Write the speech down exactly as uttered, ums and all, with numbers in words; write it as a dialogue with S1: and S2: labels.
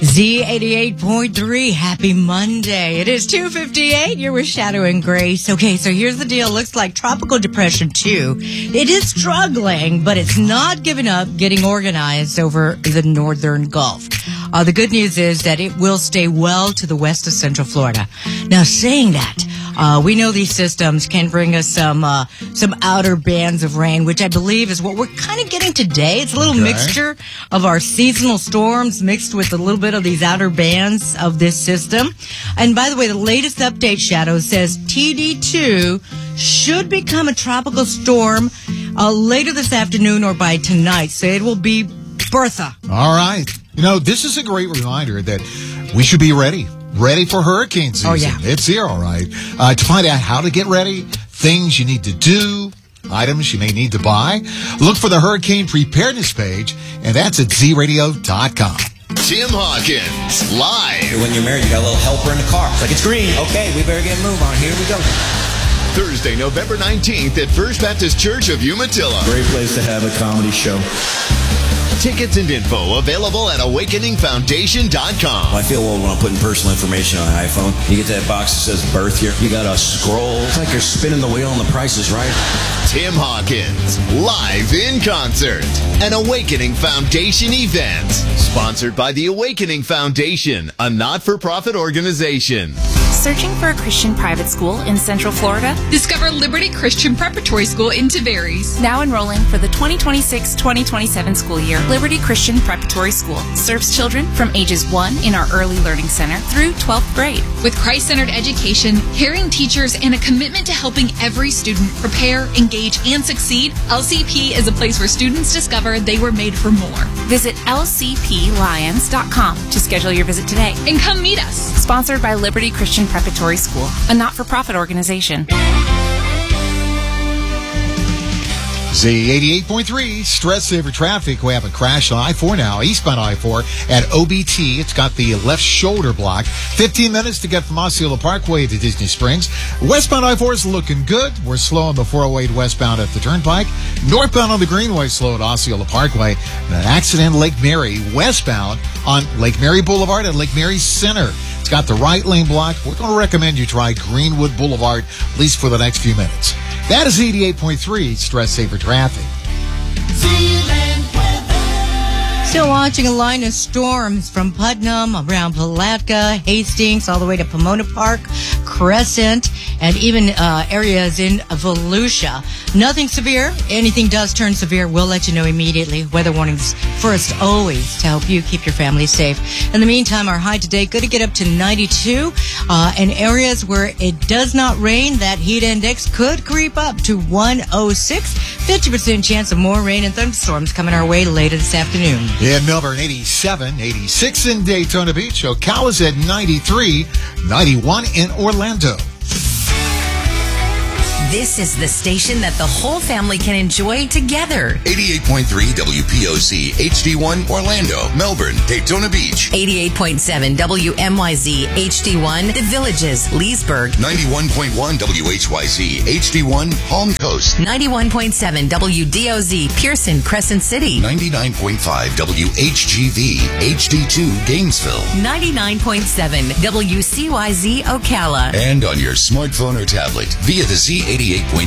S1: Z eighty-eight point three, happy Monday. It is two fifty-eight, you're with Shadow and Grace. Okay, so here's the deal. Looks like Tropical Depression two, it is struggling, but it's not giving up getting organized over the northern Gulf. Uh, the good news is that it will stay well to the west of Central Florida. Now, saying that, Uh, we know these systems can bring us some uh, some outer bands of rain, which I believe is what we're kind of getting today. It's a little
S2: Okay.
S1: mixture of our seasonal storms mixed with a little bit of these outer bands of this system. And by the way, the latest update, Shadow, says T D two should become a tropical storm uh, later this afternoon or by tonight. So it will be Bertha.
S2: All right. You know, this is a great reminder that we should be ready. Ready for hurricane season.
S1: Oh, yeah.
S2: It's here, all right. Uh, to find out how to get ready, things you need to do, items you may need to buy, look for the hurricane preparedness page, and that's at z radio dot com.
S3: Tim Hawkins, live.
S4: When you're married, you got a little helper in the car. It's like, it's green. Okay, we better get a move on. Here we go.
S3: Thursday, November nineteenth at First Baptist Church of Umatilla.
S4: Great place to have a comedy show.
S3: Tickets and info available at awakening foundation dot com.
S4: I feel old when I'm putting personal information on an iPhone. You get that box that says birth here. You got to scroll. It's like you're spinning the wheel and the price is right.
S3: Tim Hawkins, live in concert. An Awakening Foundation event. Sponsored by the Awakening Foundation, a not-for-profit organization.
S5: Searching for a Christian private school in Central Florida?
S6: Discover Liberty Christian Preparatory School in Tavares.
S5: Now enrolling for the twenty twenty-six twenty twenty-seven school year, Liberty Christian Preparatory School serves children from ages one in our Early Learning Center through twelfth grade.
S6: With Christ-centered education, caring teachers, and a commitment to helping every student prepare, engage, and succeed, L C P is a place where students discover they were made for more.
S5: Visit L C P lions dot com to schedule your visit today.
S6: And come meet us.
S5: Sponsored by Liberty Christian Preparatory School, a not-for-profit organization.
S2: Z eighty-eight point three, stress saver traffic. We have a crash on I four now, eastbound I four at O B T. It's got the left shoulder blocked. fifteen minutes to get from Osceola Parkway to Disney Springs. Westbound I four is looking good. We're slow on the four oh eight westbound at the Turnpike. Northbound on the Greenway slow at Osceola Parkway. And an accident in Lake Mary, westbound on Lake Mary Boulevard and Lake Mary Center. It's got the right lane blocked. We're going to recommend you try Greenwood Boulevard, at least for the next few minutes. That is eighty-eight point three, stress saver traffic.
S1: Still watching a line of storms from Putnam, around Palatka, Hastings, all the way to Pomona Park, Crescent, and even uh, areas in Volusia. Nothing severe. Anything does turn severe, we'll let you know immediately. Weather warnings first, always, to help you keep your family safe. In the meantime, our high today, going to get up to ninety-two. Uh, in areas where it does not rain, that heat index could creep up to one oh six. fifty percent chance of more rain and thunderstorms coming our way later this afternoon.
S2: In Melbourne, eighty-seven, eighty-six in Daytona Beach. Ocala's at ninety-three, ninety-one in Orlando.
S7: This is the station that the whole family can enjoy together.
S3: eighty-eight point three W P O C H D one Orlando, Melbourne, Daytona Beach.
S7: eighty-eight point seven W M Y Z H D one, The Villages, Leesburg.
S3: ninety-one point one W H Y Z H D one Palm Coast.
S7: ninety-one point seven W D O Z Pearson, Crescent City.
S3: ninety-nine point five W H G V H D two Gainesville.
S7: ninety-nine point seven W C Y Z Ocala.
S3: And on your smartphone or tablet via the Z eighty-eight point